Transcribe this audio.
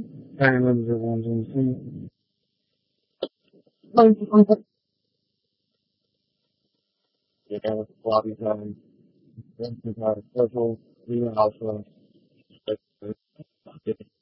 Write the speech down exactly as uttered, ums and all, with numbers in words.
Time limited ones on the yeah, lobby time. Then we had a special, we also,